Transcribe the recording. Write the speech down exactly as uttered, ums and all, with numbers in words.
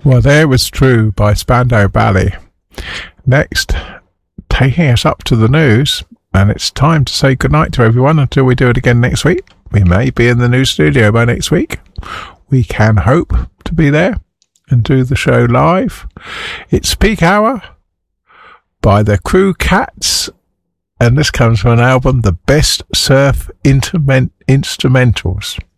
Well, there was True by Spandau Ballet. Next, taking us up to the news, and it's time to say goodnight to everyone until we do it again next week. We may be in the new studio by next week. We can hope to be there and do the show live. It's Peak Hour by the Crew Cats, and this comes from an album, The Best Surf Interment- Instrumentals.